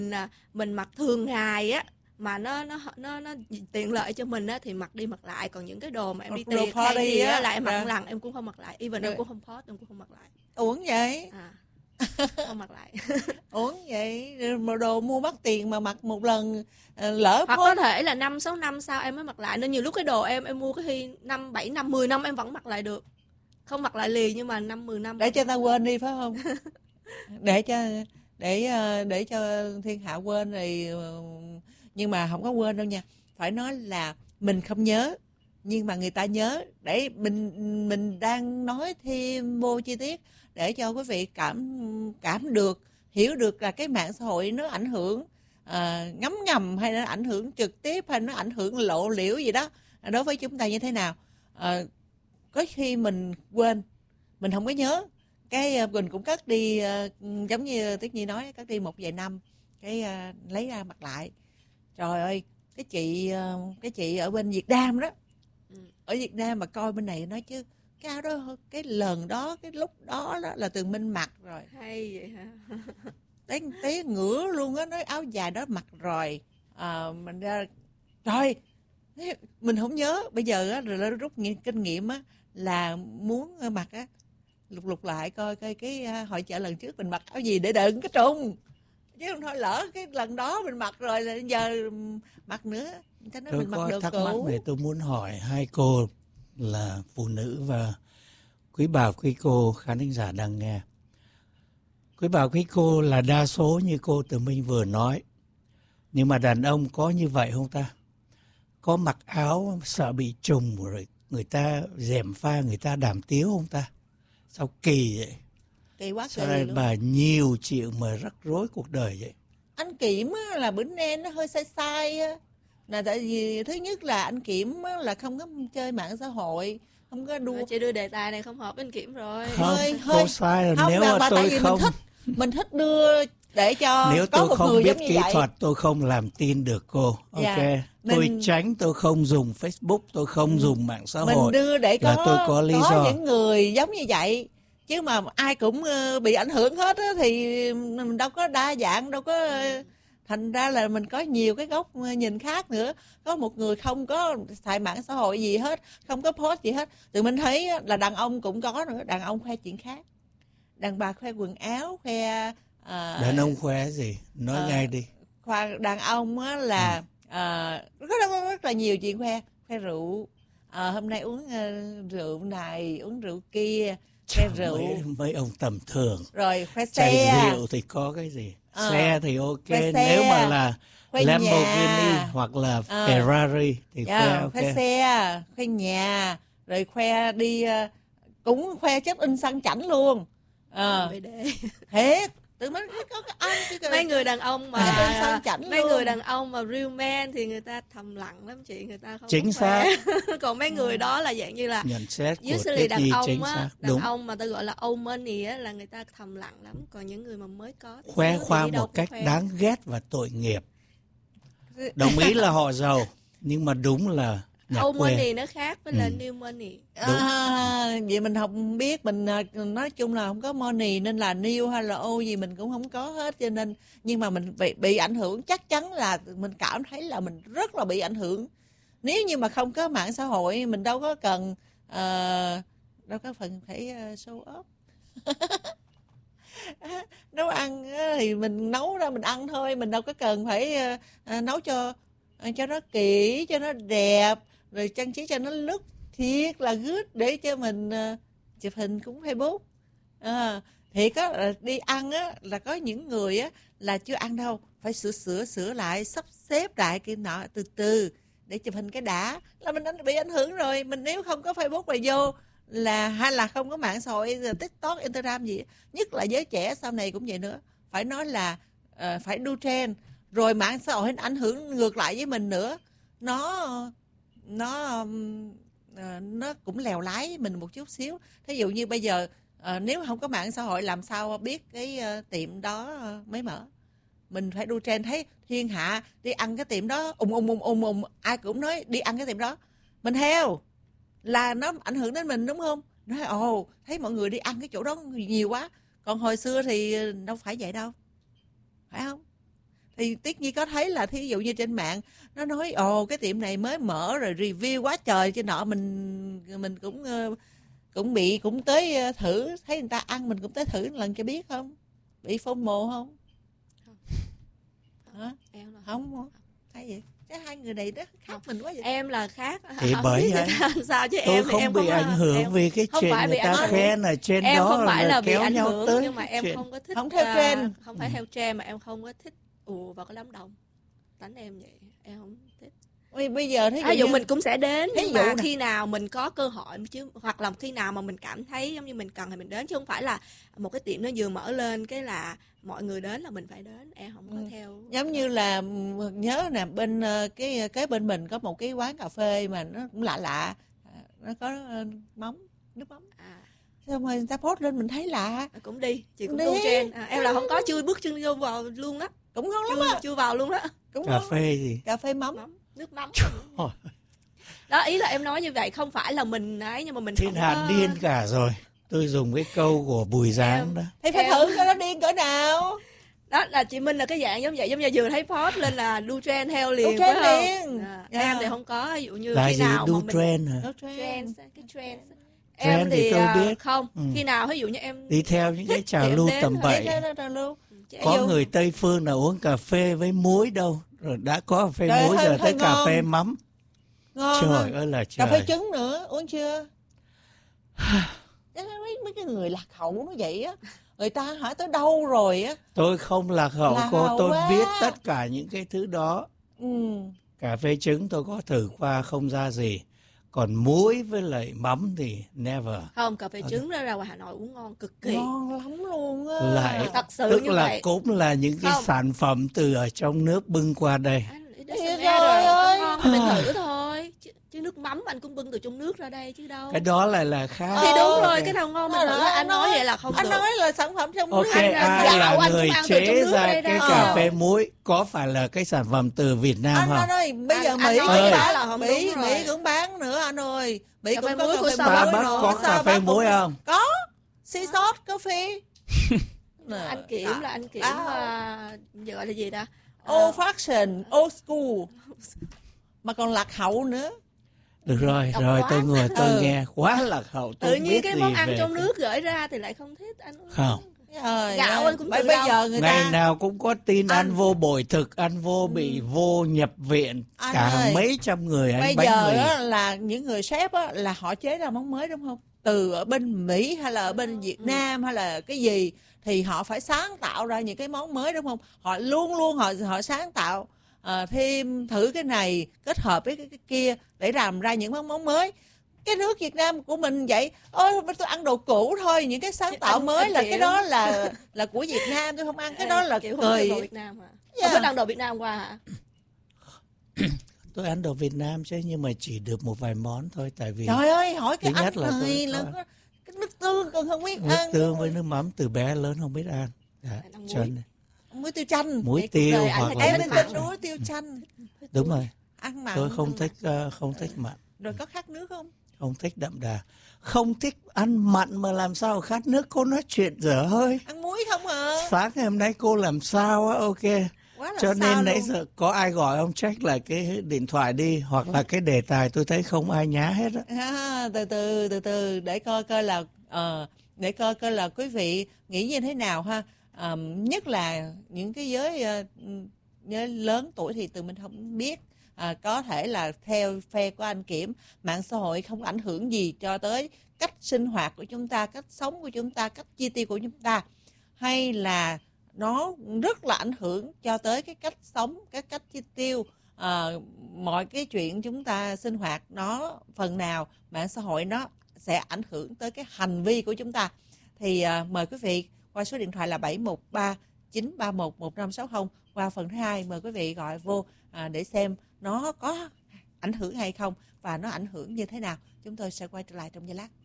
mình mặc thường ngày á, mà nó tiện lợi cho mình á thì mặc đi mặc lại, còn những cái đồ mà em đi tiệc hay gì á là em mặc lần em cũng không mặc lại, even em cũng không post, em cũng không mặc lại. Uổng vậy? Không mặc lại. Uổng vậy? Mà đồ mua mắc tiền mà mặc một lần lỡ hoặc có thể là 5-6 năm sau em mới mặc lại, nên nhiều lúc cái đồ em mua cái khi 5-7 năm 10 năm em vẫn mặc lại được, không mặc lại liền nhưng mà 5-10 năm để cho ta quên đi phải không? để cho thiên hạ quên rồi, nhưng mà không có quên đâu nha, phải nói là mình không nhớ nhưng mà người ta nhớ. Để mình đang nói thêm vô chi tiết để cho quý vị cảm được, hiểu được là cái mạng xã hội nó ảnh hưởng ngấm ngầm hay nó ảnh hưởng trực tiếp hay nó ảnh hưởng lộ liễu gì đó đối với chúng ta như thế nào. Có khi mình quên, mình không có nhớ, cái mình cũng cất đi, giống như Tuyết Nhi nói, cất đi một vài năm cái lấy ra mặc lại. Trời ơi, cái chị ở bên Việt Nam đó, ở Việt Nam mà coi bên này nói chứ cái áo đó, cái lần đó, cái lúc đó là Tường Minh mặc rồi. Hay vậy hả? Té ngửa luôn á, nói áo dài đó mặc rồi. Mình ra rồi mình không nhớ, bây giờ á rồi rút kinh nghiệm á là muốn mặc á lục lại coi cái hội chợ lần trước mình mặc áo gì để đựng cái trùng, chứ không thôi lỡ cái lần đó mình mặc rồi là giờ mặc nữa. Tôi có thắc mắc này, tôi muốn hỏi hai cô là phụ nữ và quý bà quý cô khán thính giả đang nghe. Quý bà quý cô là đa số như cô Tường Minh vừa nói, nhưng mà đàn ông có như vậy không ta? Có mặc áo sợ bị trùng rồi người ta gièm pha, người ta đàm tiếu không ta? Sao kỳ vậy? Kỳ quá, sao đây bà nhiều chuyện mà rắc rối cuộc đời vậy? Anh Kiểm là bữa nay nó hơi sai sai á, là tại vì thứ nhất là anh Kiểm là không có chơi mạng xã hội, không có đua. Chị đưa đề tài này không hợp với anh Kiểm rồi. Không, cô sai rồi. Nếu mà tôi không mình thích đưa để cho nếu có tôi một không người biết giống kỹ như vậy. thuật tôi không làm tin được cô. Ok, tôi tránh, tôi không dùng Facebook, tôi không dùng mạng xã hội. Mình đưa để tôi có lý do. những người giống như vậy, chứ mà ai cũng bị ảnh hưởng hết á, thì mình đâu có đa dạng, đâu có thành ra là mình có nhiều cái góc nhìn khác nữa. Có một người không có xài mạng xã hội gì hết, không có post gì hết, tụi mình thấy là đàn ông cũng có nữa. Đàn ông khoe chuyện khác, đàn bà khoe quần áo, khoe đàn ông khoe gì nói ngay đi. Đàn ông á là rất là nhiều chuyện khoe rượu. Hôm nay uống rượu này, uống rượu kia, khoe rượu. Mấy ông tầm thường. Rồi khoe xe. Chai rượu thì có cái gì? Xe thì ok. Nếu mà là Lamborghini hoặc là Ferrari thì khoe xe, khoe nhà, rồi khoe đi, cũng khoe check in sang chảnh luôn. Thiệt. Mấy người đàn ông mà real man thì người ta thầm lặng lắm chị, người ta không chính xác. Còn mấy người đó là dạng như là nhận xét của đàn ông á, ông mà ta gọi là old money á là người ta thầm lặng lắm. Còn những người mà mới có khoe khoang một cách đáng ghét và tội nghiệp. Đồng ý là họ giàu, nhưng mà đúng là old money nó khác với là new money. Vậy mình không biết, mình nói chung là không có money nên là new hay là old gì mình cũng không có hết, cho nên nhưng mà mình bị ảnh hưởng, chắc chắn là mình cảm thấy là mình rất là bị ảnh hưởng. Nếu như mà không có mạng xã hội mình đâu có cần đâu có phần phải show off. Nấu ăn thì mình nấu ra mình ăn thôi, mình đâu có cần phải nấu cho nó kỹ, cho nó đẹp, rồi trang trí cho nó look thiệt là good để cho mình chụp hình cũng Facebook. Thiệt á, đi ăn á là có những người á là chưa ăn đâu, phải sửa lại, sắp xếp lại kia nọ từ từ để chụp hình cái đã, là mình đã bị ảnh hưởng rồi. Mình nếu không có Facebook mà vô là, hay là không có mạng xã hội, TikTok, Instagram gì, nhất là giới trẻ sau này cũng vậy nữa, phải nói là phải đu trend. Rồi mạng xã hội ảnh hưởng ngược lại với mình nữa, nó cũng lèo lái mình một chút xíu. Thí dụ như bây giờ nếu không có mạng xã hội làm sao biết cái tiệm đó mới mở. Mình phải đu trend, thấy thiên hạ đi ăn cái tiệm đó ùng, ai cũng nói đi ăn cái tiệm đó, mình theo là nó ảnh hưởng đến mình, đúng không? Nói thấy mọi người đi ăn cái chỗ đó nhiều quá. Còn hồi xưa thì đâu phải vậy đâu, phải không? Thì Tuyết Nhi có thấy là thí dụ như trên mạng nó nói cái tiệm này mới mở rồi review quá trời trên nọ, mình cũng tới thử, thấy người ta ăn mình cũng tới thử lần cho biết không? Bị FOMO không? Hả? Không. Hay vậy? Cái hai người này đó khác mình quá vậy. Em là khác. Thì bởi vậy sao chứ tôi em không em bị ảnh hưởng vì cái chuyện người ta khen ở trên em đó, không phải là bị kéo ảnh nhau hưởng, tới nhưng mà em chuyện. không có thích, không theo trend, không phải theo trend, mà em không có thích ùa vào cái đám đông. Tánh em vậy, em không thích. Bây giờ ví dụ mình cũng sẽ đến, nhưng mà này, khi nào mình có cơ hội chứ, hoặc là khi nào mà mình cảm thấy giống như mình cần thì mình đến, chứ không phải là một cái tiệm nó vừa mở lên cái là mọi người đến là mình phải đến. Em không có theo. Giống như là nhớ nè, bên cái bên mình có một cái quán cà phê mà nó cũng lạ, nó có nước mắm. Xong rồi người ta post lên mình thấy lạ, cũng đi, chị cũng đu trend. Em là không có chui bước chân vô vào luôn đó, cũng ngon lắm á, chui vào luôn đó. Cà phê gì? Cà phê mắm. Nước mắm. Đó, ý là em nói như vậy không phải là mình ấy, nhưng mà mình thiên hạ điên cả rồi. Tôi dùng cái câu của Bùi Giáng đó. Thì phải thử coi nó điên cỡ nào. Đó là chị Minh là cái dạng giống vậy, giống như vừa thấy post lên là đu trend theo liền, phải không? Em thì không có, ví dụ như là khi gì, nào đu mà trend hả? Trend. Em thì tôi biết. Không, khi nào ví dụ như em đi theo những cái trào lưu tầm bậy. Có người Tây Phương là uống cà phê với muối đâu, rồi đã có cà phê muối giờ tới cà phê mắm. Ngon. Trời ơi là trời. Cà phê trứng nữa, uống chưa? Mấy cái người lạc hậu nó vậy á, người ta hỏi tới đâu rồi á. Tôi không lạc hậu cô, tôi biết tất cả những cái thứ đó. Cà phê trứng tôi có thử qua, không ra gì. Còn muối với lại mắm thì never. Không, cà phê trứng ra ngoài Hà Nội uống ngon cực kỳ. Ngon lắm luôn á. Lại thật sự tức như là vậy. Cũng là những cái sản phẩm từ ở trong nước bưng qua đây. Trời ơi, ngon thì mình thử thôi. Chứ nước mắm anh cũng bưng từ trong nước ra đây chứ đâu. Cái đó lại là khác. Thì đúng rồi, cái nào ngon mình thử. Anh nói vậy là không được. Anh nói là sản phẩm trong nước. Ok, ai là người chế ra cái cà phê muối có phải là cái sản phẩm từ Việt Nam không? Anh ơi, bây giờ Mỹ cũng bán nữa anh ơi. Mỹ cũng có cà phê muối. Starbucks có cà phê muối không? Có. Sea salt coffee. Anh Kiểm là anh Kiểm giờ gọi là gì ta? Old fashion, old school. Mà còn lạc hậu nữa. Được rồi, tôi nghe quá lạc hậu. Tự nhiên cái món ăn trong nước gửi ra thì lại không thích anh. Không. Gạo anh cũng bây giờ người ngày nào cũng có tin ăn vô bội thực, ăn vô bị vô nhập viện, cả mấy trăm người ăn bánh mì. Bây giờ là những người chef á, là họ chế ra món mới đúng không? Từ ở bên Mỹ hay là ở bên Việt Nam hay là cái gì thì họ phải sáng tạo ra những cái món mới đúng không? Họ luôn họ sáng tạo thêm thử cái này kết hợp với cái kia để làm ra những món mới. Cái nước Việt Nam của mình vậy, tôi ăn đồ cũ thôi, những cái sáng tạo mới là cái đó là của Việt Nam, tôi không ăn cái đó là kiểu cười. Đồ Việt Nam hả? Không thích ăn đồ Việt Nam qua hả? Tôi ăn đồ Việt Nam chứ, nhưng mà chỉ được một vài món thôi, tại vì trời ơi, hỏi cái ăn này là cái nước tương còn không biết nước ăn. Nước tương với nước mắm từ bé lớn không biết ăn. Muối tiêu chanh. Muối tiêu hoặc là em thích muối tiêu chanh. Đúng rồi. Ăn mặn. Tôi không thích mặn. Rồi có khát nước không? Không thích đậm đà. Không thích ăn mặn mà làm sao khát nước, cô nói chuyện dở hơi. Ăn muối không hả? Sáng ngày hôm nay cô làm sao á, ok. Cho nên nãy giờ có ai gọi ông check lại cái điện thoại đi, hoặc là cái đề tài tôi thấy không ai nhá hết á. Từ từ để coi là quý vị nghĩ như thế nào ha. Nhất là những cái giới lớn tuổi thì tụi mình không biết. Có thể là theo phe của anh Kiểm, mạng xã hội không ảnh hưởng gì cho tới cách sinh hoạt của chúng ta, cách sống của chúng ta, cách chi tiêu của chúng ta, hay là nó rất là ảnh hưởng cho tới cái cách sống, cái cách chi tiêu, mọi cái chuyện chúng ta sinh hoạt, nó phần nào mạng xã hội nó sẽ ảnh hưởng tới cái hành vi của chúng ta. Thì mời quý vị qua số điện thoại là 713 931 1560. Qua phần thứ hai mời quý vị gọi vô để xem nó có ảnh hưởng hay không và nó ảnh hưởng như thế nào. Chúng tôi sẽ quay trở lại trong giây lát.